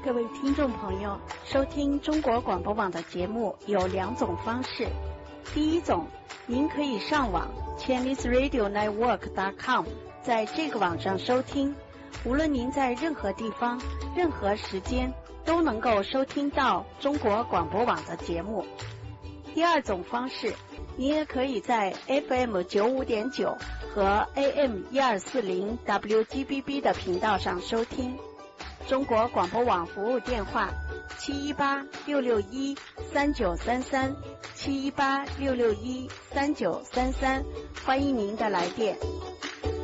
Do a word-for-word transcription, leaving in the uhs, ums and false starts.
各位听众朋友，收听中国广播网的节目有两种方式。第一种，您可以上网 Chinese Radio Network dot com， 在这个网上收听，无论您在任何地方、任何时间都能够收听到中国广播网的节目。第二种方式，您也可以在 F M 九五点九和 A M 一二四零 W G B B 的频道上收听。中国广播网服务电话七一八六六一三九三三七一八六六一三九三三，欢迎您的来电。